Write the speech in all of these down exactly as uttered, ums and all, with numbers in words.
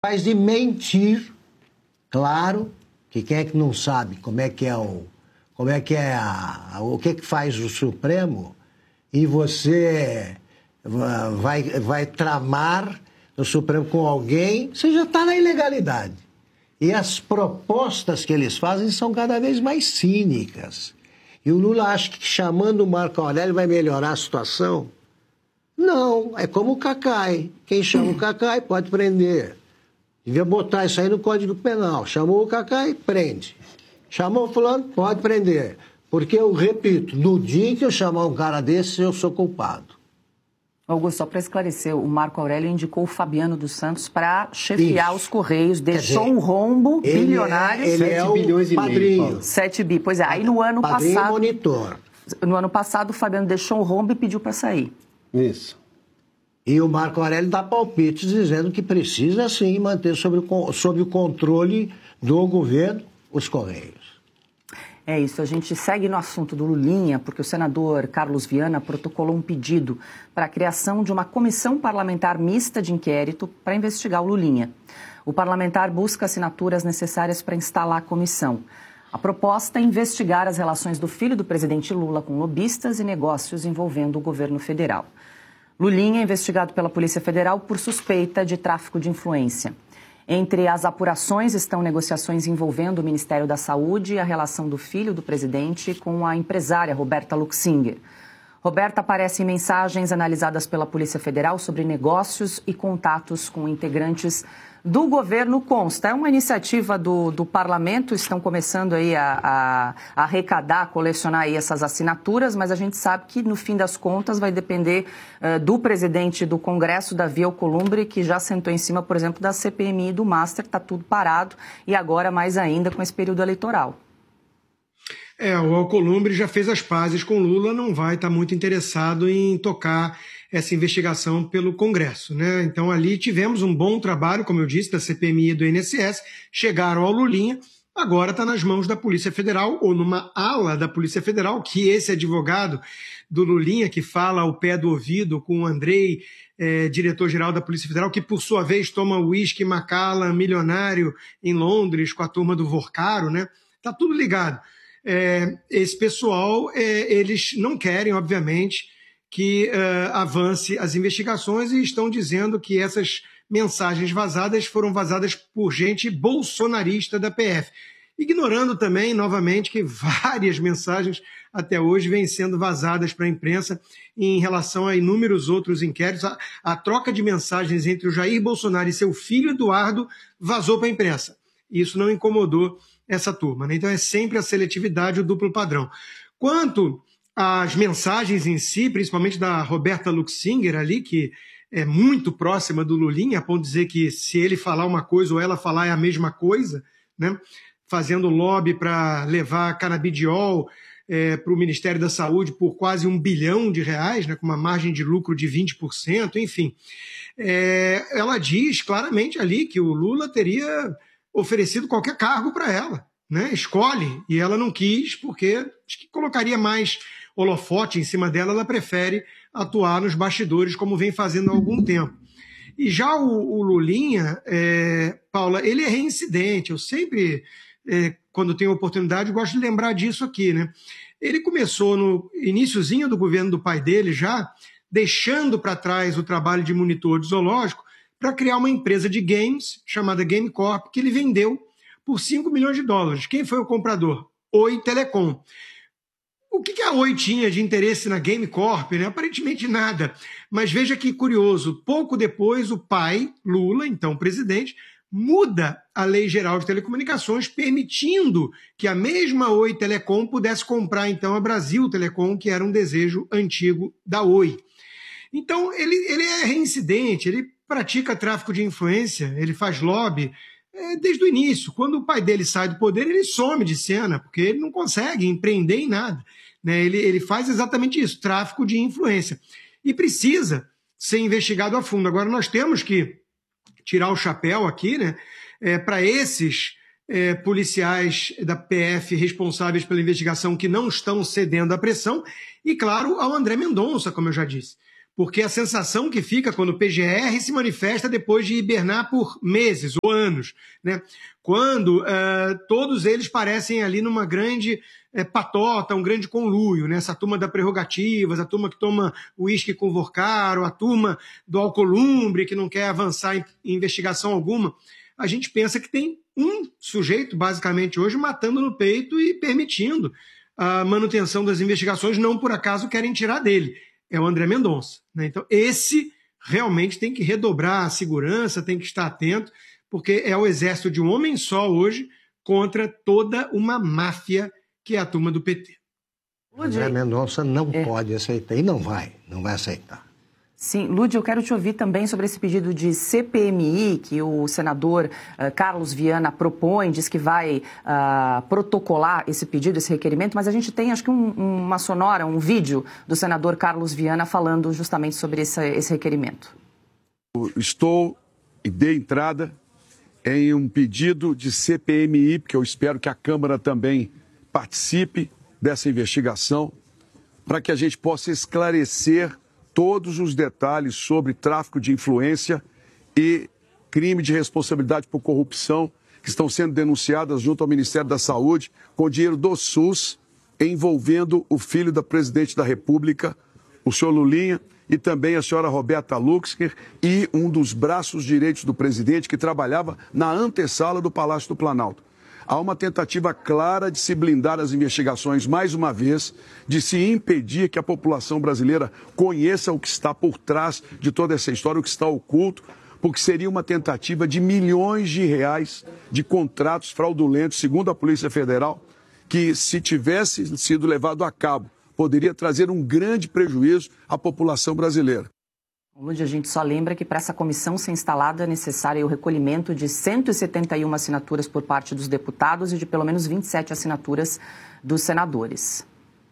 Capaz de mentir, claro, que quem é que não sabe como é que é o, como é que é a, o que que faz o Supremo, e você vai, vai tramar o Supremo com alguém, você já está na ilegalidade. E as propostas que eles fazem são cada vez mais cínicas. E o Lula acha que chamando o Marco Aurélio vai melhorar a situação? Não, é como o Cacai. Quem chama o Cacai pode prender. Devia botar isso aí no Código Penal. Chamou o Cacai, prende. Chamou o fulano, pode prender. Porque eu repito, no dia que eu chamar um cara desse, eu sou culpado. Augusto, só para esclarecer, o Marco Aurélio indicou o Fabiano dos Santos para chefiar Isso. os Correios, deixou dizer, um rombo bilionário. É, ele é o bilhões padrinho. E meio, sete bi. Pois é, aí no ano padrinho passado... monitor. No ano passado, o Fabiano deixou um rombo e pediu para sair. Isso. E o Marco Aurélio dá palpites dizendo que precisa, sim, manter sob o, sob o controle do governo os Correios. É isso, a gente segue no assunto do Lulinha, porque o senador Carlos Viana protocolou um pedido para a criação de uma comissão parlamentar mista de inquérito para investigar o Lulinha. O parlamentar busca assinaturas necessárias para instalar a comissão. A proposta é investigar as relações do filho do presidente Lula com lobistas e negócios envolvendo o governo federal. Lulinha é investigado pela Polícia Federal por suspeita de tráfico de influência. Entre as apurações estão negociações envolvendo o Ministério da Saúde e a relação do filho do presidente com a empresária Roberta Luxinger. Roberta aparece em mensagens analisadas pela Polícia Federal sobre negócios e contatos com integrantes do governo consta. É uma iniciativa do, do parlamento, estão começando aí a, a, a arrecadar, a colecionar aí essas assinaturas, mas a gente sabe que no fim das contas vai depender uh, do presidente do Congresso, Davi Alcolumbre, que já sentou em cima, por exemplo, da C P M I e do Master, está tudo parado, e agora mais ainda com esse período eleitoral. É, o Alcolumbre já fez as pazes com Lula, não vai estar muito interessado em tocar essa investigação pelo Congresso, né? Então ali tivemos um bom trabalho, como eu disse, da C P M I e do I N S S, chegaram ao Lulinha, agora está nas mãos da Polícia Federal, ou numa ala da Polícia Federal, que esse advogado do Lulinha, que fala ao pé do ouvido com o Andrei, é, diretor-geral da Polícia Federal, que por sua vez toma uísque Macallan milionário em Londres com a turma do Vorcaro, né? Tá tudo ligado. É, esse pessoal, é, eles não querem, obviamente, que uh, avance as investigações e estão dizendo que essas mensagens vazadas foram vazadas por gente bolsonarista da P F. Ignorando também, novamente, que várias mensagens até hoje vêm sendo vazadas para a imprensa em relação a inúmeros outros inquéritos. A, a troca de mensagens entre o Jair Bolsonaro e seu filho Eduardo vazou para a imprensa. Isso não incomodou essa turma, né? Então é sempre a seletividade, o duplo padrão. Quanto às mensagens em si, principalmente da Roberta Luxinger ali, que é muito próxima do Lulinha, a ponto de dizer que se ele falar uma coisa ou ela falar é a mesma coisa, né? Fazendo lobby para levar canabidiol é, para o Ministério da Saúde por quase um bilhão de reais, né? Com uma margem de lucro de vinte por cento, enfim. É, ela diz claramente ali que o Lula teria oferecido qualquer cargo para ela, né? Escolhe, e ela não quis, porque acho que colocaria mais holofote em cima dela, ela prefere atuar nos bastidores, como vem fazendo há algum tempo. E já o, o Lulinha, é, Paula, ele é reincidente, eu sempre, é, quando tenho oportunidade, gosto de lembrar disso aqui, né? Ele começou no iniciozinho do governo do pai dele já, deixando para trás o trabalho de monitor de zoológico, para criar uma empresa de games chamada Game Corp, que ele vendeu por cinco milhões de dólares. Quem foi o comprador? Oi Telecom. O que a Oi tinha de interesse na Game Corp? Né? Aparentemente nada. Mas veja que curioso, pouco depois o pai, Lula, então presidente, muda a Lei Geral de Telecomunicações, permitindo que a mesma Oi Telecom pudesse comprar então a Brasil Telecom, que era um desejo antigo da Oi. Então ele, ele é reincidente, ele pratica tráfico de influência, ele faz lobby é, desde o início. Quando o pai dele sai do poder, ele some de cena, porque ele não consegue empreender em nada. Né? Ele, ele faz exatamente isso, tráfico de influência. E precisa ser investigado a fundo. Agora, nós temos que tirar o chapéu aqui, né, é, para esses é, policiais da P F responsáveis pela investigação que não estão cedendo à pressão, e, claro, ao André Mendonça, como eu já disse. porque a sensação que fica quando o P G R se manifesta depois de hibernar por meses ou anos, né? Quando uh, todos eles parecem ali numa grande uh, patota, um grande conluio, né? Essa turma da prerrogativas, a turma que toma uísque com Vorcaro, a turma do Alcolumbre, que não quer avançar em, em investigação alguma. A gente pensa que tem um sujeito, basicamente hoje, matando no peito e permitindo a manutenção das investigações, não por acaso querem tirar dele. É o André Mendonça, né? Então, esse realmente tem que redobrar a segurança, tem que estar atento, porque é o exército de um homem só hoje contra toda uma máfia que é a turma do P T. O André Mendonça não é. pode aceitar, e não vai, não vai aceitar. Sim, Lúdia, eu quero te ouvir também sobre esse pedido de C P M I que o senador uh, Carlos Viana propõe, diz que vai uh, protocolar esse pedido, esse requerimento, mas a gente tem, acho que, um, uma sonora, um vídeo do senador Carlos Viana falando justamente sobre esse, esse requerimento. Estou e dei entrada em um pedido de C P M I, porque eu espero que a Câmara também participe dessa investigação, para que a gente possa esclarecer todos os detalhes sobre tráfico de influência e crime de responsabilidade por corrupção que estão sendo denunciadas junto ao Ministério da Saúde com dinheiro do SUS, envolvendo o filho da presidente da República, o senhor Lulinha, e também a senhora Roberta Luxker e um dos braços direitos do presidente que trabalhava na antessala do Palácio do Planalto. Há uma tentativa clara de se blindar as investigações, mais uma vez, de se impedir que a população brasileira conheça o que está por trás de toda essa história, o que está oculto, porque seria uma tentativa de milhões de reais de contratos fraudulentos, segundo a Polícia Federal, que, se tivesse sido levado a cabo, poderia trazer um grande prejuízo à população brasileira. Lúdia, a gente só lembra que para essa comissão ser instalada é necessário o recolhimento de cento e setenta e uma assinaturas por parte dos deputados e de pelo menos vinte e sete assinaturas dos senadores.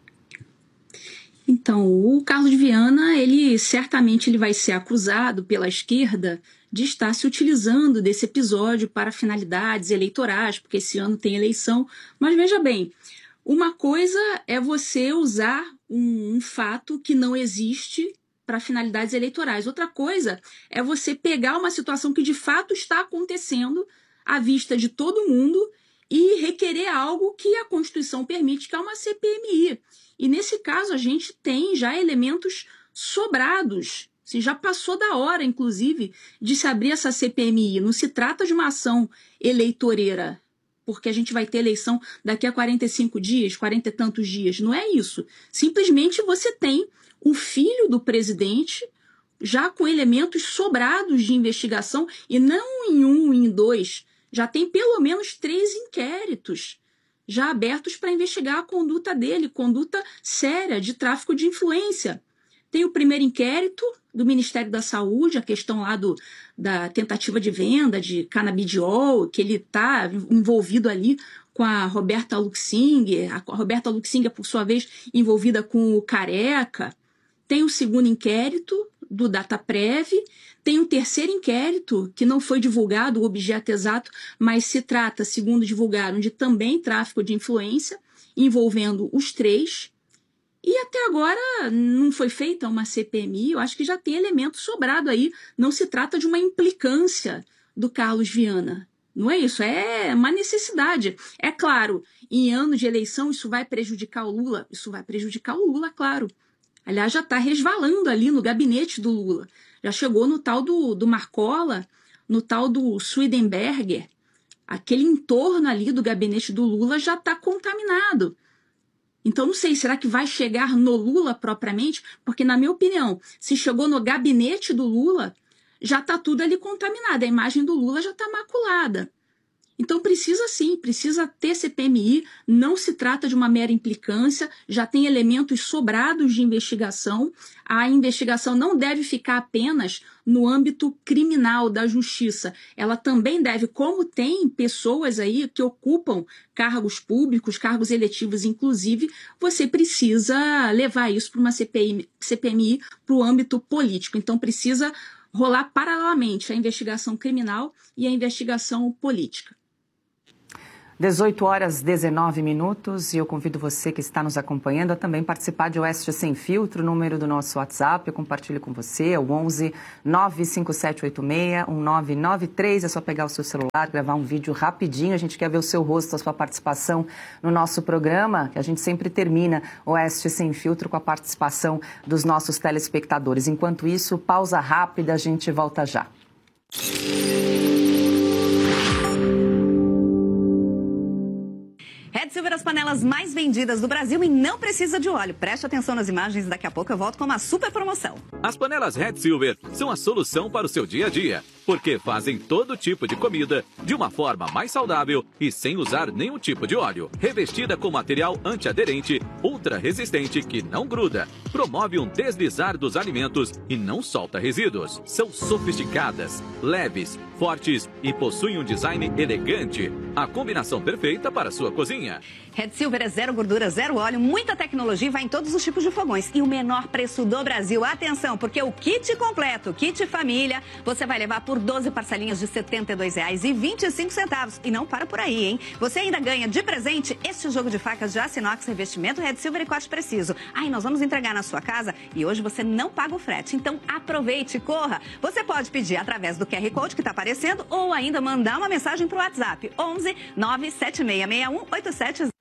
Então, o Carlos Viana, ele certamente ele vai ser acusado pela esquerda de estar se utilizando desse episódio para finalidades eleitorais, porque esse ano tem eleição. Mas veja bem, uma coisa é você usar um, um fato que não existe para finalidades eleitorais. Outra coisa é você pegar uma situação que de fato está acontecendo à vista de todo mundo e requerer algo que a Constituição permite, que é uma C P M I. E nesse caso a gente tem já elementos sobrados. Assim, já passou da hora, inclusive, de se abrir essa C P M I. Não se trata de uma ação eleitoreira, porque a gente vai ter eleição daqui a quarenta e cinco dias, quarenta e tantos dias. Não é isso. Simplesmente você tem o filho do presidente, já com elementos sobrados de investigação, e não em um, em dois, já tem pelo menos três inquéritos já abertos para investigar a conduta dele, conduta séria de tráfico de influência. Tem o primeiro inquérito do Ministério da Saúde, a questão lá do, da tentativa de venda de canabidiol, que ele está envolvido ali com a Roberta Luxinger, a Roberta Luxinger, por sua vez, envolvida com o Careca. Tem o segundo inquérito do Dataprev, tem um terceiro inquérito que não foi divulgado o objeto exato, mas se trata, segundo divulgaram, de também tráfico de influência, envolvendo os três. E até agora não foi feita uma C P M I, eu acho que já tem elemento sobrado aí, não se trata de uma implicância do Carlos Viana. Não é isso, é uma necessidade. É claro, em anos de eleição isso vai prejudicar o Lula? Isso vai prejudicar o Lula, claro. Aliás, já está resvalando ali no gabinete do Lula. Já chegou no tal do, do Marcola, no tal do Swedenberger. Aquele entorno ali do gabinete do Lula já está contaminado. Então, não sei, será que vai chegar no Lula propriamente? Porque, na minha opinião, se chegou no gabinete do Lula, já está tudo ali contaminado. A imagem do Lula já está maculada. Então precisa sim, precisa ter C P M I, não se trata de uma mera implicância, já tem elementos sobrados de investigação. A investigação não deve ficar apenas no âmbito criminal da justiça. Ela também deve, como tem pessoas aí que ocupam cargos públicos, cargos eletivos inclusive, você precisa levar isso para uma C P M I, para o âmbito político. Então precisa rolar paralelamente a investigação criminal e a investigação política. dezoito horas, dezenove minutos, e eu convido você que está nos acompanhando a também participar de Oeste Sem Filtro, o número do nosso WhatsApp, eu compartilho com você, é o onze nove cinco sete oito seis um nove nove três, é só pegar o seu celular, gravar um vídeo rapidinho, a gente quer ver o seu rosto, a sua participação no nosso programa, que a gente sempre termina Oeste Sem Filtro com a participação dos nossos telespectadores. Enquanto isso, pausa rápida, a gente volta já. Red Silver, as panelas mais vendidas do Brasil e não precisa de óleo. Preste atenção nas imagens, daqui a pouco eu volto com uma super promoção. As panelas Red Silver são a solução para o seu dia a dia, porque fazem todo tipo de comida de uma forma mais saudável e sem usar nenhum tipo de óleo. Revestida com material antiaderente, ultra resistente que não gruda, promove um deslizar dos alimentos e não solta resíduos. São sofisticadas, leves, fortes e possuem um design elegante. A combinação perfeita para a sua cozinha. Red Silver é zero gordura, zero óleo, muita tecnologia e vai em todos os tipos de fogões. E o menor preço do Brasil. Atenção, porque o kit completo, kit família, você vai levar por doze parcelinhas de setenta e dois reais e vinte e cinco centavos. E não para por aí, hein? Você ainda ganha de presente este jogo de facas de aço inox, revestimento Red Silver e corte preciso. Aí nós vamos entregar na sua casa e hoje você não paga o frete. Então aproveite, corra. Você pode pedir através do Q R Code que está aparecendo ou ainda mandar uma mensagem para o WhatsApp onze nove sete seis seis um oito sete zero.